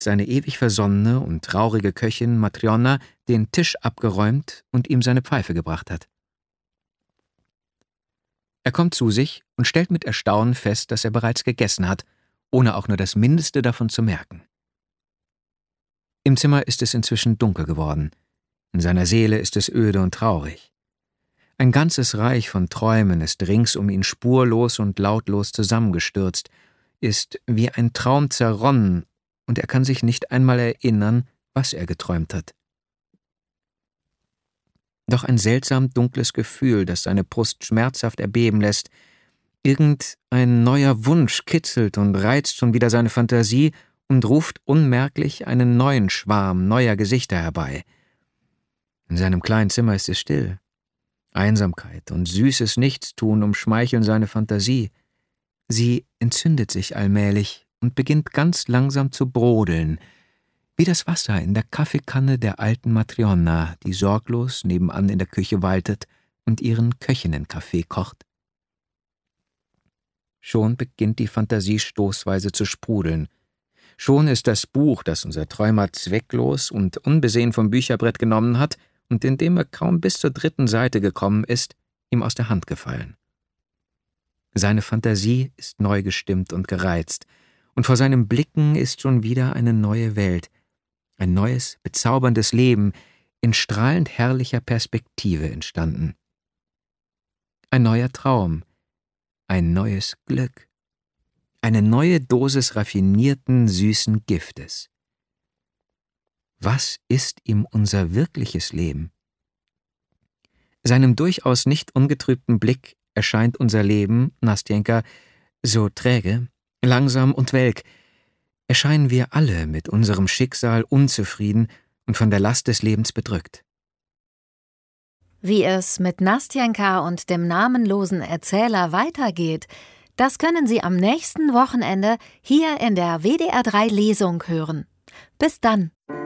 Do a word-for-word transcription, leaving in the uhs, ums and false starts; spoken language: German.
seine ewig versonnene und traurige Köchin Matryona den Tisch abgeräumt und ihm seine Pfeife gebracht hat. Er kommt zu sich und stellt mit Erstaunen fest, dass er bereits gegessen hat, ohne auch nur das Mindeste davon zu merken. Im Zimmer ist es inzwischen dunkel geworden. In seiner Seele ist es öde und traurig. Ein ganzes Reich von Träumen ist rings um ihn spurlos und lautlos zusammengestürzt, ist wie ein Traum zerronnen, und er kann sich nicht einmal erinnern, was er geträumt hat. Doch ein seltsam dunkles Gefühl, das seine Brust schmerzhaft erbeben lässt, irgendein neuer Wunsch kitzelt und reizt schon wieder seine Fantasie und ruft unmerklich einen neuen Schwarm neuer Gesichter herbei. In seinem kleinen Zimmer ist es still. Einsamkeit und süßes Nichtstun umschmeicheln seine Fantasie. Sie entzündet sich allmählich und beginnt ganz langsam zu brodeln, wie das Wasser in der Kaffeekanne der alten Matryona, die sorglos nebenan in der Küche waltet und ihren Köchinnenkaffee kocht. Schon beginnt die Fantasie stoßweise zu sprudeln. Schon ist das Buch, das unser Träumer zwecklos und unbesehen vom Bücherbrett genommen hat und in dem er kaum bis zur dritten Seite gekommen ist, ihm aus der Hand gefallen. Seine Fantasie ist neu gestimmt und gereizt, und vor seinen Blicken ist schon wieder eine neue Welt, ein neues, bezauberndes Leben in strahlend herrlicher Perspektive entstanden. Ein neuer Traum, ein neues Glück, eine neue Dosis raffinierten, süßen Giftes. Was ist ihm unser wirkliches Leben? Seinem durchaus nicht ungetrübten Blick erscheint unser Leben, Nastjenka, so träge, langsam und welk. Erscheinen wir alle mit unserem Schicksal unzufrieden und von der Last des Lebens bedrückt. Wie es mit Nastjenka und dem namenlosen Erzähler weitergeht, das können Sie am nächsten Wochenende hier in der W D R drei Lesung hören. Bis dann!